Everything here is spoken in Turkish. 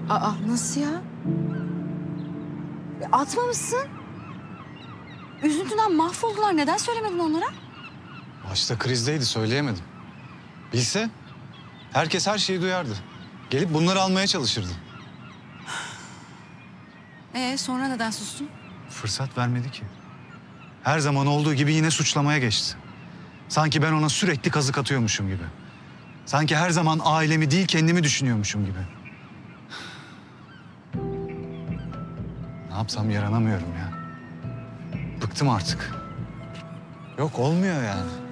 Aa, nasıl ya? Atmamışsın. Üzüntüden mahvoldular. Neden söylemedin onlara? Başta krizdeydi, söyleyemedim. Bilse herkes her şeyi duyardı. Gelip bunları almaya çalışırdı. Sonra neden sustun? Fırsat vermedi ki. Her zaman olduğu gibi yine suçlamaya geçti. Sanki ben ona sürekli kazık atıyormuşum gibi. Sanki her zaman ailemi değil kendimi düşünüyormuşum gibi. Ne yapsam yaranamıyorum ya. Bıktım artık. Yok olmuyor yani.